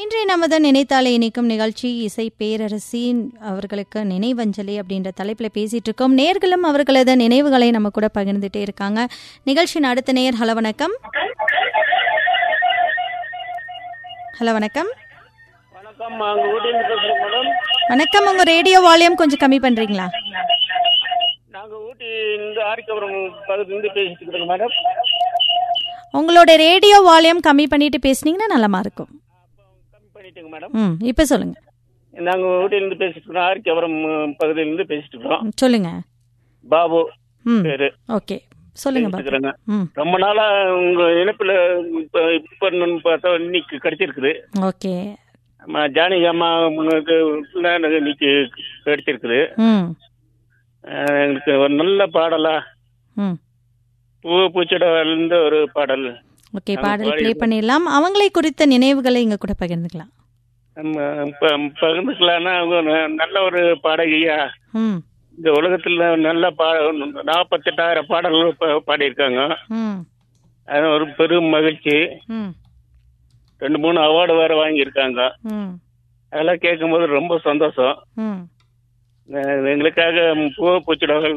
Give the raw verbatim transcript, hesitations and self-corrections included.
இன்றைய நமது நினைத்தாலே இணைக்கும் நிகழ்ச்சி இசை பேரரசி அவர்களுக்கு நினைவஞ்சலி அப்படின்ற தலைப்பில் பேசிட்டு இருக்கோம். நேர்களும் அவர்களது நினைவுகளை நம்ம கூட பகிர்ந்துட்டே இருக்காங்க. நிகழ்ச்சியின் அடுத்த நேர். ஹலோ வணக்கம். ஹலோ வணக்கம். வணக்கம், அங்க ஊட்டியிலிருந்து பேசுறேன் மேடம். வணக்கம். உங்க ரேடியோ வால்யூம் கொஞ்சம் கம்மி பண்றீங்களா? நாங்க ஊட்டி இந்த ஆரிக்கபுரம் பகுதியிலிருந்து பேசிட்டு இருக்கிறோம் மேடம். உங்களோட ரேடியோ வால்யூம் கம்மி பண்ணிட்டு பேசுனீங்கன்னா நல்லமா இருக்கும். கம்மி பண்ணிட்டேங்க மேடம். ம் இப்போ சொல்லுங்க. நாங்க ஊட்டியிலிருந்து பேசிட்டு இருக்கிறோம், ஆரிக்கபுரம் பகுதியிலிருந்து பேசிட்டு இருக்கிறோம். சொல்லுங்க. பாபு ம் பேரு. ஓகே சொல்லுங்க பாபு. பேசிட்டுக்கிறேங்க. ம் ரொம்ப நாளா உங்க இணைப்புல இப்ப இப்ப பார்த்தா இன்னைக்கு கிடைச்சிருக்குது. ஓகே. ஆமா, ஜானகி அம்மா உங்களுக்கு இன்னைக்கு கிடைச்சிருக்குது. ம் அஹ் எங்களுக்கு ஒரு நல்ல பாடலா ம் பூ பூச்சடவிலிருந்து ஒரு பாடல் ஓகே நாங்க பாடல் ப்ளே பாடியிருக்கோம். பண்ணிடலாம். அவங்களை குறித்த நினைவுகளை இங்க கூட பகிர்ந்துக்கலாம். நம்ம ப- பகிர்ந்துக்கலாம்னா அவங்க ந- நல்ல ஒரு பாடகியா ம் இந்த உலகத்துல நல்ல பா நாற்பத்தெட்டாயிரம் பாடல்கள் பா- பாடியிருக்காங்க. ம் அது ஒரு பெரும் மகிழ்ச்சி. ம் ரெண்டு மூணு அவார்டு வேற வாங்கியிருக்காங்க. ம் அதெல்லாம் கேட்கும்போது ரொம்ப சந்தோஷம். ம் அஹ் எங்களுக்காக பூ பூச்சிடவர்கள்